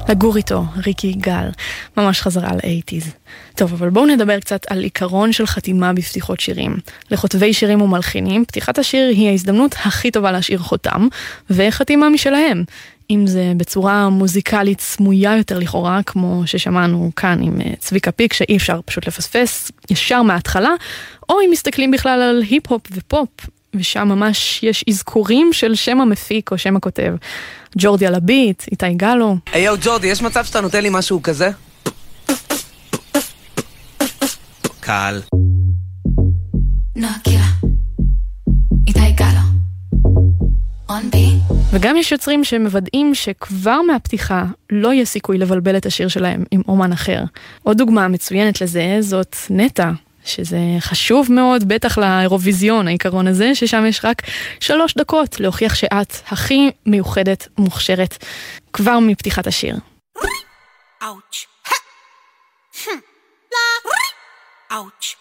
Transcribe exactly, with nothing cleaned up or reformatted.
לגור איתו, ריקי גל, ממש חזרה ל-שמונים. טוב, אבל בואו נדבר קצת על עיקרון של חתימה בפתיחות שירים. לכותבי שירים ומלחינים, פתיחת השיר היא ההזדמנות הכי טובה להשאיר חותם, וחתימה משלהם. אם זה בצורה מוזיקלית סמויה יותר לכאורה, כמו ששמענו כאן עם צביקה פיק, שאי אפשר פשוט לפספס ישר מההתחלה, או אם מסתכלים בכלל על היפ-הופ ופופ, ושם ממש יש אזכורים של שם המפיק או שם הכותב. ג'ורדי על הביט, איתי גלו. היי יו ג'ורדי, יש מצב שאתה נותן לי משהו כזה? קל. נוקיה. איתי גלו. on beat. וגם יש יוצרים שמוודאים שכבר מהפתיחה לא יהיה סיכוי לבלבל את השיר שלהם עם אומן אחר. עוד דוגמה מצוינת לזה זאת נטה, שזה חשוב מאוד, בטח לאירוויזיון, העיקרון הזה, ששם יש רק שלוש דקות להוכיח שאת הכי מיוחדת, מוכשרת, כבר מפתיחת השיר. אוץ'. אוץ'.